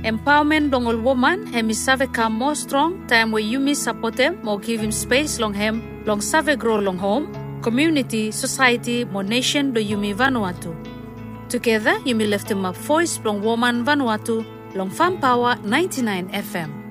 Empowerment long all woman hemi save come more strong time where you miss support them more give him space long him long save grow long home community society more nation do you mi Vanuatu. Together you may lift him up voice long woman Vanuatu long Farm Power 99 FM.